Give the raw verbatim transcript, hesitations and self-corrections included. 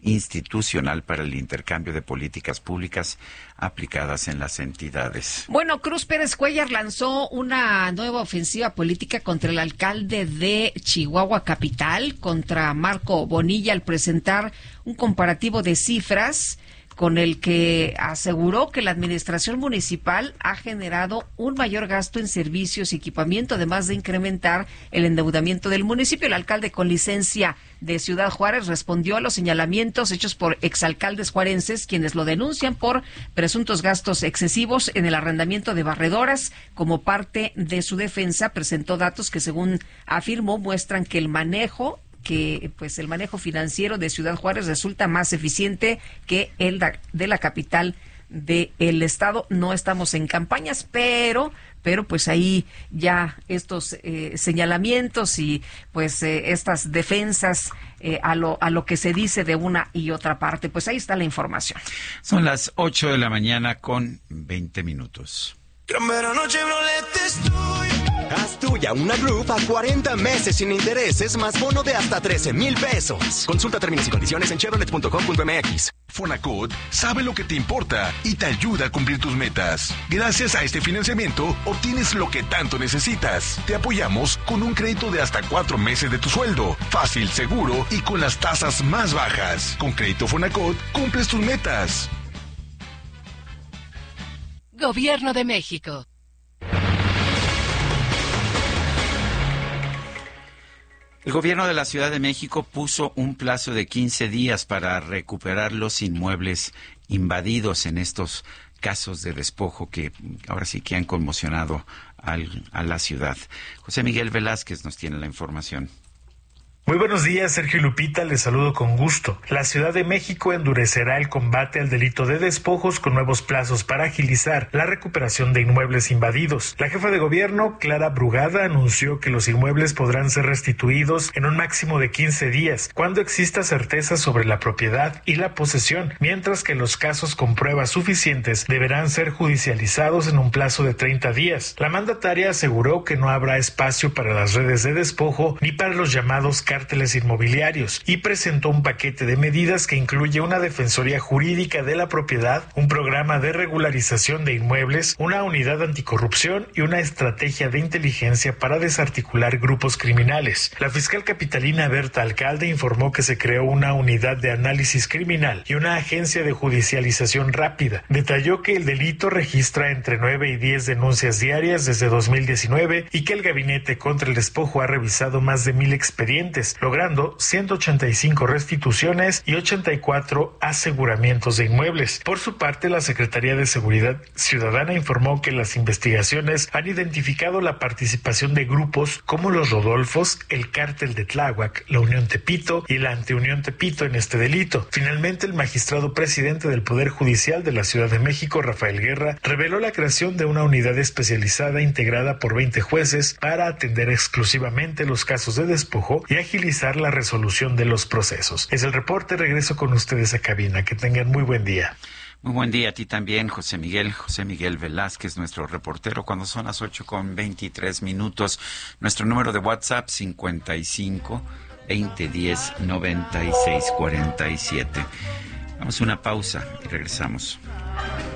institucional para el intercambio de políticas públicas aplicadas en las entidades. Bueno, Cruz Pérez Cuellar lanzó una nueva ofensiva política contra el alcalde de Chihuahua Capital, contra Marco Bonilla, al presentar un comparativo de cifras con el que aseguró que la administración municipal ha generado un mayor gasto en servicios y equipamiento, además de incrementar el endeudamiento del municipio. El alcalde con licencia de Ciudad Juárez respondió a los señalamientos hechos por exalcaldes juarenses, quienes lo denuncian por presuntos gastos excesivos en el arrendamiento de barredoras. Como parte de su defensa, presentó datos que, según afirmó, muestran que el manejo que pues el manejo financiero de Ciudad Juárez resulta más eficiente que el de la capital del estado. No estamos en campañas, pero pero pues ahí ya estos eh, señalamientos y pues eh, estas defensas eh, a lo a lo que se dice de una y otra parte, pues ahí está la información. Son las ocho de la mañana con veinte minutos. Haz tuya una Roof a cuarenta meses sin intereses más bono de hasta trece mil pesos. Consulta términos y condiciones en chevrolet punto com punto m x. Fonacot sabe lo que te importa y te ayuda a cumplir tus metas. Gracias a este financiamiento, obtienes lo que tanto necesitas. Te apoyamos con un crédito de hasta cuatro meses de tu sueldo. Fácil, seguro y con las tasas más bajas. Con Crédito Fonacot, cumples tus metas. Gobierno de México. El gobierno de la Ciudad de México puso un plazo de quince días para recuperar los inmuebles invadidos en estos casos de despojo que ahora sí que han conmocionado al, a la ciudad. José Miguel Velázquez nos tiene la información. Muy buenos días, Sergio y Lupita, les saludo con gusto. La Ciudad de México endurecerá el combate al delito de despojos con nuevos plazos para agilizar la recuperación de inmuebles invadidos. La jefa de gobierno, Clara Brugada, anunció que los inmuebles podrán ser restituidos en un máximo de quince días, cuando exista certeza sobre la propiedad y la posesión, mientras que los casos con pruebas suficientes deberán ser judicializados en un plazo de treinta días. La mandataria aseguró que no habrá espacio para las redes de despojo ni para los llamados cárteles inmobiliarios y presentó un paquete de medidas que incluye una defensoría jurídica de la propiedad, un programa de regularización de inmuebles, una unidad anticorrupción y una estrategia de inteligencia para desarticular grupos criminales. La fiscal capitalina Berta Alcalde informó que se creó una unidad de análisis criminal y una agencia de judicialización rápida. Detalló que el delito registra entre nueve y diez denuncias diarias desde dos mil diecinueve y que el gabinete contra el despojo ha revisado más de mil expedientes, logrando ciento ochenta y cinco restituciones y ochenta y cuatro aseguramientos de inmuebles. Por su parte, la Secretaría de Seguridad Ciudadana informó que las investigaciones han identificado la participación de grupos como los Rodolfos, el Cártel de Tláhuac, la Unión Tepito y la Antiunión Tepito en este delito. Finalmente, el magistrado presidente del Poder Judicial de la Ciudad de México, Rafael Guerra, reveló la creación de una unidad especializada integrada por veinte jueces para atender exclusivamente los casos de despojo y agilizar la resolución de los procesos. Es el reporte, regreso con ustedes a cabina. Que tengan muy buen día. Muy buen día a ti también, José Miguel. José Miguel Velázquez, nuestro reportero, cuando son las ocho con veintitrés minutos. Nuestro número de WhatsApp, cincuenta y cinco, veinte diez, noventa y seis cuarenta y siete. Vamos a una pausa y regresamos.